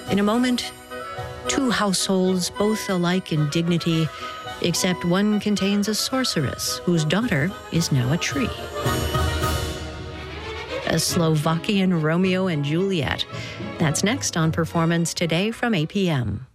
In a moment, two households, both alike in dignity, except one contains a sorceress whose daughter is now a tree. A Slovakian Romeo and Juliet. That's next on Performance Today from 8 p.m.